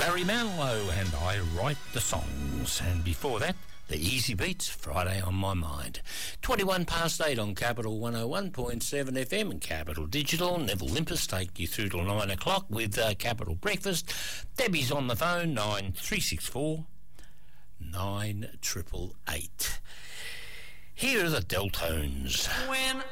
Barry Manilow and I Write the Songs. And before that, the Easy Beats, Friday on My Mind. 21 past 8 on Capital 101.7 FM and Capital Digital. Neville Limpus take you through till 9 o'clock with Capital Breakfast. Debbie's on the phone, 9364 9888. Here are the Deltones. When